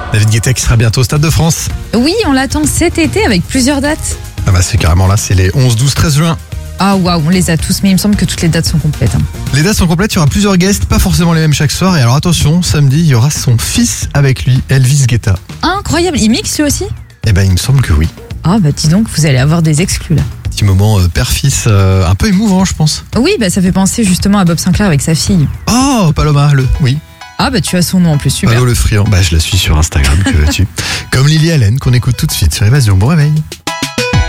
David Guetta qui sera bientôt au Stade de France. Oui, on l'attend cet été avec plusieurs dates. Ah bah c'est carrément là, c'est les 11, 12, 13 juin. Ah waouh, on les a tous, mais il me semble que toutes les dates sont complètes. Les dates sont complètes, il y aura plusieurs guests, pas forcément les mêmes chaque soir. Et alors attention, samedi, il y aura son fils avec lui, Elvis Guetta. Incroyable, il mixe lui aussi? Eh ben il me semble que oui. Ah bah dis donc, vous allez avoir des exclus là. Petit moment père-fils un peu émouvant, je pense. Oui, bah ça fait penser justement à Bob Sinclair avec sa fille. Oh, Paloma, oui. Ah bah tu as son nom en plus, super. Palo le friand, bah je la suis sur Instagram, que veux-tu. Comme Lily Allen, qu'on écoute tout de suite sur Évasion. Bon réveil.